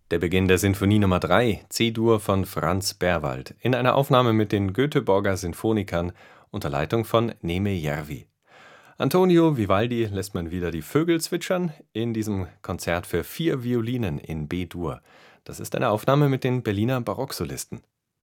Der Beginn der Sinfonie Nummer 3, C-Dur von Franz Berwald, in einer Aufnahme mit den Göteborger Sinfonikern unter Leitung von Neme Järvi. Antonio Vivaldi lässt man wieder die Vögel zwitschern in diesem Konzert für 4 Violinen in B-Dur. Das ist eine Aufnahme mit den Berliner Barocksolisten.